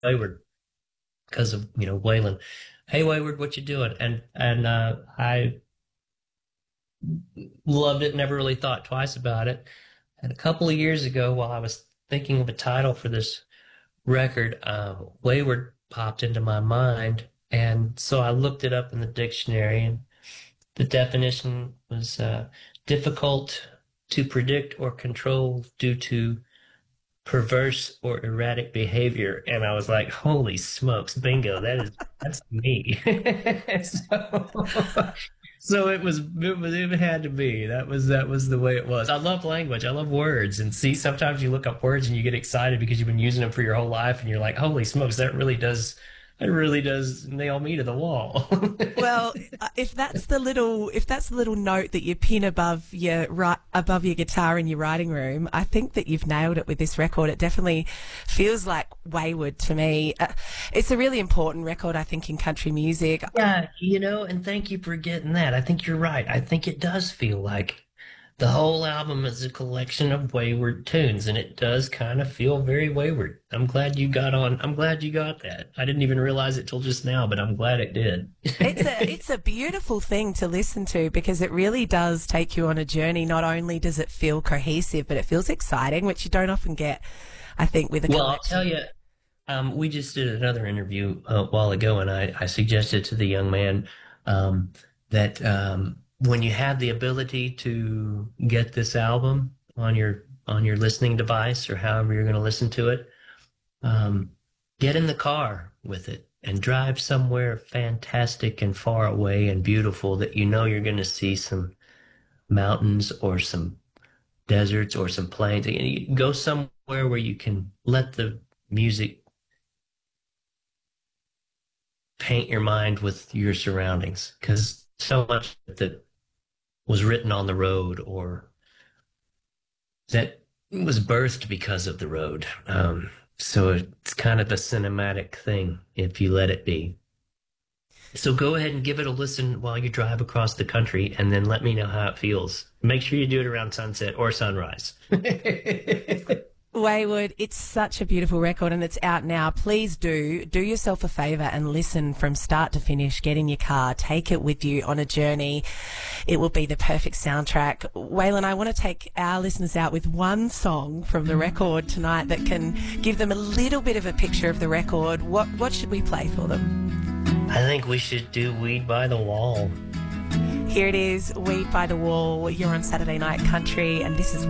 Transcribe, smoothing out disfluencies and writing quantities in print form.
Wayward because of Waylon. Hey Wayward, what you doing? And I loved it. Never really thought twice about it. And a couple of years ago, while I was thinking of a title for this record, Wayward popped into my mind, and so I looked it up in the dictionary, and the definition was difficult to predict or control due to perverse or erratic behavior. And I was like, holy smokes, bingo, that's me. so, so it had to be. That was the way it was. I love language. I love words. And see, sometimes you look up words and you get excited because you've been using them for your whole life and you're like, holy smokes, that really does nail me to the wall. Well, if that's the little note that you pin above your guitar in your writing room, I think that you've nailed it with this record. It definitely feels like Wayward to me. It's a really important record, I think, in country music. Yeah, and thank you for getting that. I think you're right. I think it does feel like the whole album is a collection of wayward tunes, and it does kind of feel very wayward. I'm glad you got on. I'm glad you got that. I didn't even realize it till just now, but I'm glad it did. It's a beautiful thing to listen to because it really does take you on a journey. Not only does it feel cohesive, but it feels exciting, which you don't often get, I think, with a Well, I'll collection. tell you, we just did another interview a while ago, and I suggested to the young man that when you have the ability to get this album on your listening device or however you're going to listen to it, um, get in the car with it and drive somewhere fantastic and far away and beautiful that you're going to see some mountains or some deserts or some plains. And you go somewhere where you can let the music paint your mind with your surroundings because so much that was written on the road or that was birthed because of the road. So it's kind of a cinematic thing if you let it be. So go ahead and give it a listen while you drive across the country and then let me know how it feels. Make sure you do it around sunset or sunrise. Wayward, it's such a beautiful record and it's out now. Please do yourself a favour and listen from start to finish. Get in your car, take it with you on a journey. It will be the perfect soundtrack. Waylon, I want to take our listeners out with one song from the record tonight that can give them a little bit of a picture of the record. What should we play for them? I think we should do Weed by the Wall. Here it is, Weed by the Wall. You're on Saturday Night Country and this is